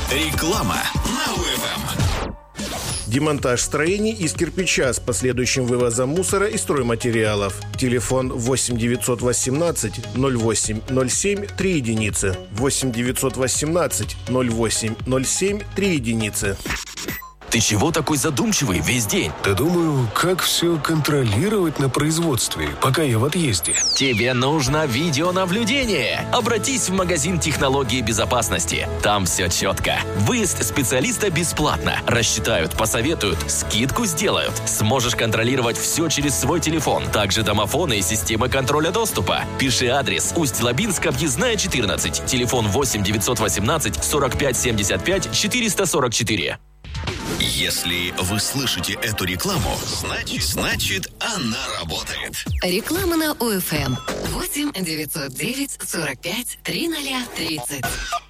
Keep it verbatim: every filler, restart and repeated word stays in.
Реклама на УФМ. Демонтаж строений из кирпича с последующим вывозом мусора и стройматериалов. Телефон восемь девятьсот восемнадцать ноль восемь ноль семь три единицы. восемь девятьсот восемнадцать ноль восемь ноль семь три единицы. Ты чего такой задумчивый весь день? Да думаю, как все контролировать на производстве, пока я в отъезде. Тебе нужно видеонаблюдение. Обратись в магазин технологии безопасности. Там все четко. Выезд специалиста бесплатно. Рассчитают, посоветуют, скидку сделают. Сможешь контролировать все через свой телефон. Также домофоны и системы контроля доступа. Пиши адрес: Усть-Лабинск, объездная четырнадцать. Телефон восемь девятьсот восемнадцать сорок пять семьдесят пять четыреста сорок четыре. Если вы слышите эту рекламу, значит, значит она работает. Реклама на УФМ. восемь девятьсот девять сорок пять тридцать тридцать.